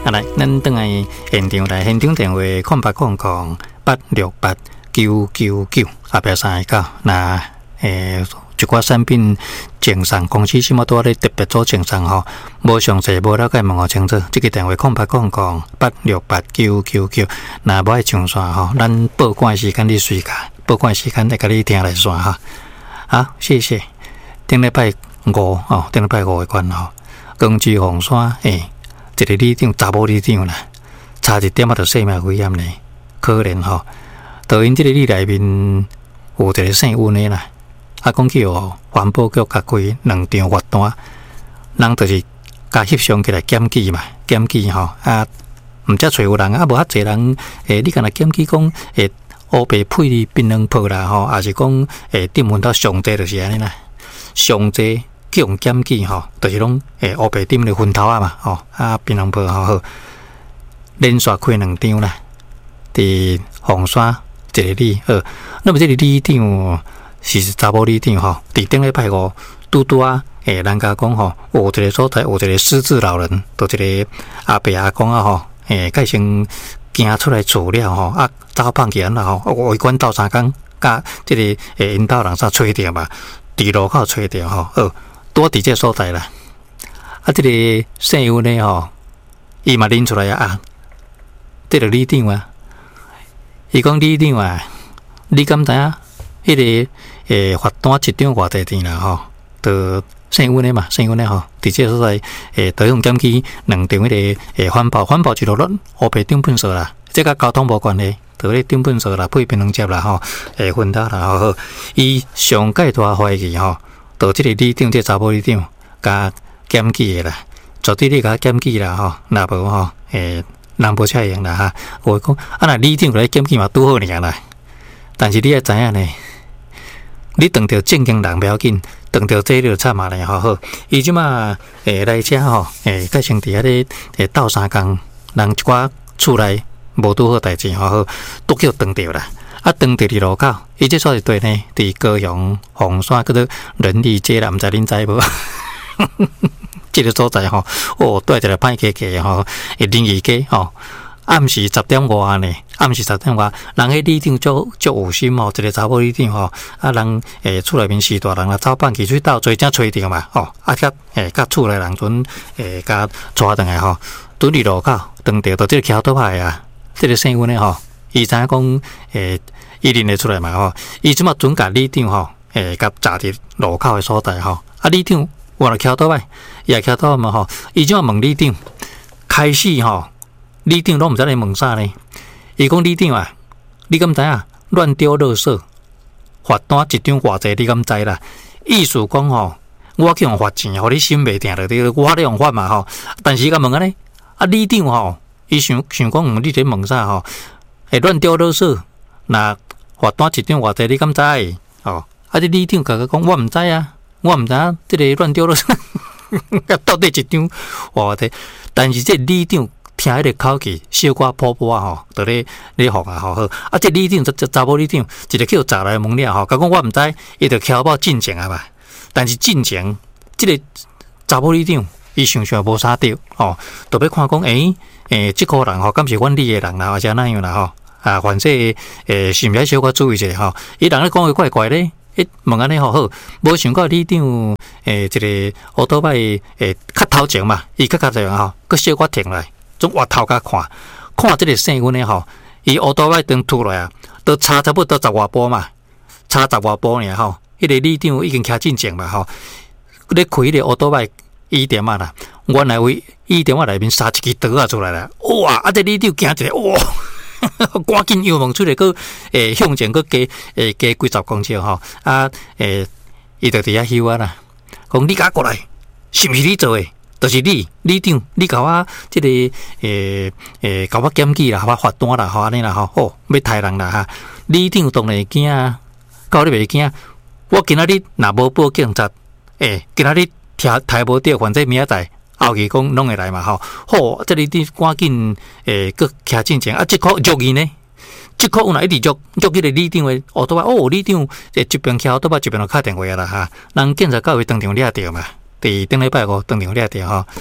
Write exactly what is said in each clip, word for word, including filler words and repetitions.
啊来，咱等来现场来，现场电话空八空空八六八九九九，后壁三个九。那诶，一寡产品赠送，公司什么多咧特别做赠送吼，无详细无了解问我清楚。这个电话空八空空八六八九九九，那无爱上线吼，咱报关时间你随假，报关时间会甲你听来线哈。好，谢谢。顶礼拜五哦，顶礼拜五的关吼，公司红山诶。一个里长，查某里长啦，差一点啊，就性命危险咧，可怜吼。导因这个里内面有一个姓温的啦，啊，讲去哦，环保局甲开两张罚单，人就是甲翕相起来检举嘛，检举吼啊，毋则找有人啊，无遐济人诶，你敢若检举讲诶，乌白配槟榔泡啦吼，也是讲诶，顶门到上济就是安尼啦，上济。去用检举吼，就是拢诶乌白点的熏头啊嘛，吼啊槟榔泡吼好，连续开两张啦，伫红山一个里，呃，那么这个里长是查某里长吼，伫顶礼拜五拄拄啊，诶，人家讲吼，有一个所在有一个失智老人，就一个阿伯阿公啊吼，诶，改先行出来厝了吼，啊走放去安啦吼，围观斗三工，甲这个诶因兜人煞吹着嘛，伫路口吹着吼，呃。多伫这所在啦，啊，这个姓温的吼，伊嘛拎出来啊，这个里长啊，伊讲里长啊，你敢知影？迄个诶罚单一张偌济钱啦吼，就姓温的嘛，姓温的吼，伫这所在诶，都用检举两张迄个诶环保环保一路论乌白顶粪扫啦，这甲交通无关系。就咧顶粪扫啦，配槟榔汁啦吼，诶熏焦啦吼，伊上界大怀疑吼。到即个里长，即查某里长，甲检举的啦，绝对你甲检举啦吼，若无吼，诶，人无采用啦哈。我讲啊，若里长来检举嘛，拄好尔啦。但是你也知影呢，你撞到正经人不要紧，撞到这就惨嘛咧吼好。伊即马诶来遮吼，诶，改成伫遐咧诶斗相共，人一寡厝内无拄好代志吼好，都叫撞着啦。啊，当地的路口，伊这所是对呢，伫高雄红山叫做仁义街啦，毋知恁知无？这个所在吼，哦，对一个歹客客吼，仁义街吼，暗时十点外呢，暗时十点外，人迄里长足足有心吼，一个查某里长吼，啊人诶厝内面四大人啦，走放弃水斗做正吹着嘛，吼，啊甲诶甲厝内人阵诶甲抓倒来吼，拄伫路口，当着到这个桥头牌啊，这个新闻呢吼。伊知影讲，诶，伊认得出来嘛吼？伊即马准甲里长吼，诶，甲站伫路口诶所在吼。啊，里长我来桥倒来，伊也桥倒嘛吼。伊即马问里长，开始吼，里长拢毋知咧问啥呢？伊讲里长啊，你敢知影乱丢垃圾，罚单一张偌济？你敢知啦？意思讲吼，我去用罚钱，互你心袂定着滴，我咧用罚嘛吼。但是伊甲问安尼，啊，里长吼，伊想想讲，你伫问啥吼？会乱丢垃圾，那罚单一张偌济？你敢知？哦，啊！这里长甲我讲，我毋知啊，我毋知影这个乱丢垃圾到底一张偌济？但是这里长听迄个口气，小可婆婆吼，就咧咧服啊，吼好。啊，这里长这这查某里长，一个叫查来问了吼，甲讲我毋知，伊就敲报进前啊嘛。但是进前，这个查某里长，伊想想无啥对，吼，就要看讲，诶、欸、诶，即个人吼，敢是阮里诶人啦，或者哪样啦吼？啊，反正诶，是毋是小可注意一下吼？伊人咧讲话怪怪咧，一问安尼吼好，无想到里长诶，一个乌多摆诶，较头前嘛，伊较较这样吼，佮小可停来，从外头甲看，看即个新闻咧吼，伊乌多摆当出来啊，都差差不多十外步嘛，差十外步尔吼，迄个里长已经徛进前嘛吼，咧开迄个乌多摆。伊点啊啦，原来为伊点啊内面杀一支刀啊出来啦！哇！啊，这里长惊一个哇，赶紧又问出来，佮诶向前佮加诶加几十公尺吼，啊诶，伊就伫遐休啊啦。讲你甲过来，是毋是你做诶？就是你，里长，你甲我即、這个诶诶，甲我检举啦，甲我罚单啦，吼安尼啦，吼，哦，要杀人啦哈！里长当然惊啊，到你袂惊？我今仔日若无报警察，诶，今仔日。听抬无着，反正明仔载后期讲拢会来嘛吼。好，这里啲赶紧诶，佮徛进前啊，即刻约伊呢？即刻有哪一直约约迄个里长诶？哦，都话哦，里长诶，一边徛都把一边就敲电话啦哈。人警察到位当场掠着嘛，第顶礼拜五当场掠着吼。一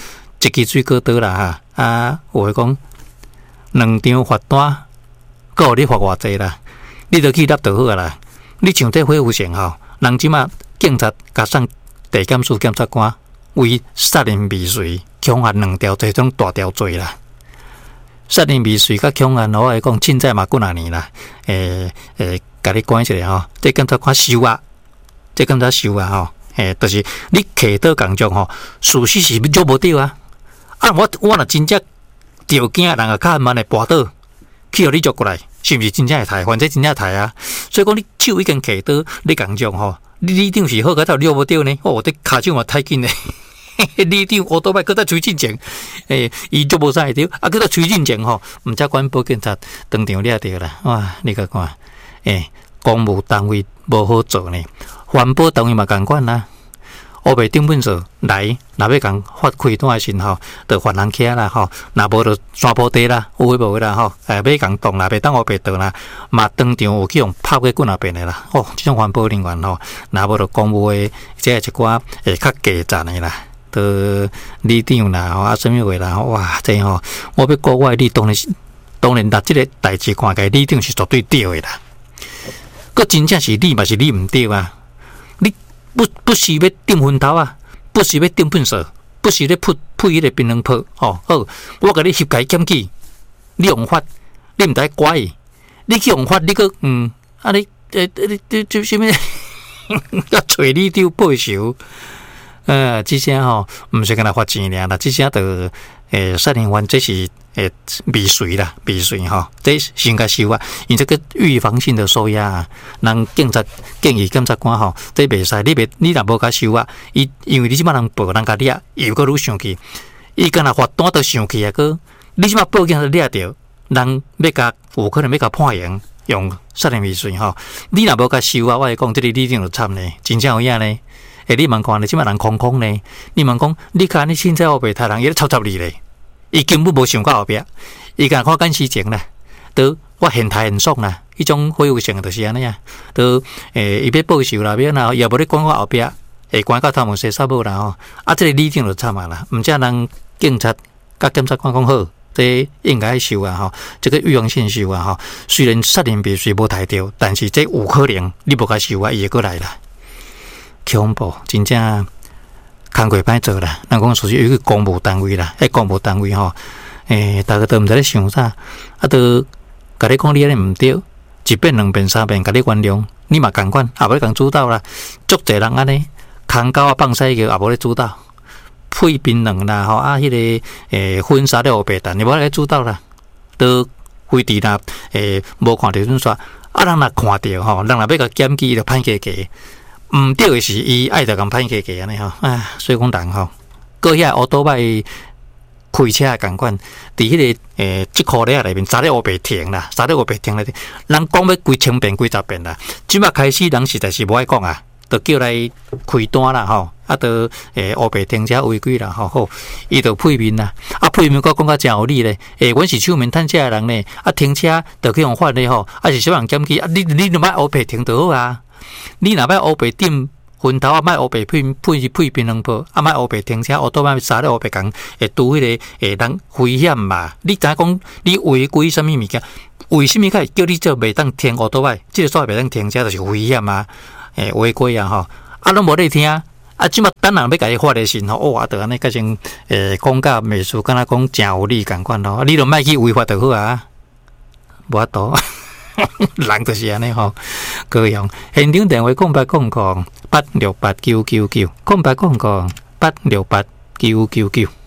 一支水果刀啦哈，啊，有诶讲两张罚单，够你罚偌济啦，你著去纳就好啦。你像这恢复性吼，人即马警察甲送地检署检察官为杀人未遂、强悍两条这种大条罪啦。杀人未遂甲强悍，我来讲，凊彩嘛几若年啦。诶、欸、诶，甲、欸、你讲一下吼，这检察官收啊，这检察收啊吼，诶、欸，就是你摕刀工作吼，事实是捉无着啊。啊，我我若真正条件人个较慢的跋倒，去互你捉过来，是毋是真正会杀？反正真正杀啊！所以讲你手已经摕刀，你工作吼，你立场是好，个才捉无着呢。哦，这骹手嘛太紧咧，立场乌倒摆，搁再催进前，诶，伊捉无啥会着，啊，搁再催进前吼，毋则管报警察当场掠着啦。哇，你甲看，诶，公务单位无好做呢，环保单位嘛共款啦。乌白顶本数来，若要共发开单诶时吼，着发人起啦吼，若无着山坡地啦，有诶无诶啦吼，诶，要共动啦，袂当乌白倒啦，嘛当场有去用拍过几若遍诶啦。哦，即种环保人员吼，若无着公务诶，即个一寡会较低赞诶啦，着里长啦，吼啊，什么话啦，哇，这吼，我要国外里当然是，当然，若即个代志看起来，里长是绝对对诶啦。佫真正是你嘛是你毋对啊。不不是要点分头啊，不是要点粪扫，不是咧喷喷迄个槟榔泡哦。好，我甲你翕解检举，你用法，你毋知怪伊，你去用法，你个嗯，啊你诶你你做啥物？要找你丢报仇？呃，即些吼，毋是干那罚钱尔啦，即些着诶杀人犯，这是诶未遂啦，未遂吼，这先甲收啊，因这个预防性的收押啊，人警察建议检察官吼，这袂使，你袂你若无甲收啊，伊因为你即摆人报人甲掠，又搁愈生气，伊干那罚单都生气啊，个你即摆报警都掠着，人要甲有可能要甲判刑，用杀人未遂吼，你若无甲收啊，我来讲，这个里长就惨呢，真正有影呢。诶，你问看咧，即摆人空空呢？你问讲，你看你凊彩后壁杀人，伊咧抄抄你咧，伊根本无想到后壁，伊敢看干事情啦，都我现态很爽啦，迄种恢复性就是安尼啊，都诶，伊要报仇啦，要哪也无咧管我后壁，会管到他们洗沙某啦吼，啊，这个里长就惨啊啦，毋则人警察甲检察官讲好，这应该收啊吼，这个预防性收啊吼，虽然杀人未遂无抬着，但是这有可能你无甲收啊，伊会过来啦。恐怖，真正工课歹做啦。咱讲属于有一个公务单位啦，迄公务单位吼，诶、欸，大家都毋知咧想啥，啊，都甲你讲你安尼毋对，一遍两遍三遍甲你原谅，你嘛共款，也无咧共主导啦。足侪人安尼，空狗啊放屎叫也无咧主导，配槟榔啦吼啊，迄、那个诶婚纱咧黑白蛋，也无咧主导啦，都非地啦，诶、欸，无看到阵煞，啊，人若看到吼，人若要甲检举，就歹加加。毋对的是，伊爱着共歹加加安尼吼，啊，所以讲人吼，过遐乌倒摆开车也共款，伫迄个诶即箍咧内面，查咧乌白停啦，查咧乌白停咧，人讲要几千遍、几十遍啦。即摆开始人实在是无爱讲啊，着叫来开单啦吼，啊，着诶乌白停车违规啦吼，好，伊着配面啦，啊配面我讲甲真有理咧，诶，阮是手面趁车诶人咧，啊停车着去用法咧吼，啊是小人检举，啊你你著莫乌白停就好啊。你若要乌白点分头啊，莫乌白配配配槟榔泡，啊莫乌白停车，乌倒莫杀咧乌白讲，会拄迄个诶人危险嘛？你知影讲你违规什么物件？为什么会叫你做袂当停乌倒摆？即个所谓袂当停车就是危险啊！诶，违规啊吼！啊，拢无咧听啊！即马等人要甲伊发的时候，哦，啊，得安尼改成诶讲甲美术，敢若讲真有理共款咯。你著莫去违法就好啊，无法度。人就是安尼吼，各样现场电话空八空空八六八九九九，空八空空八六八九九九。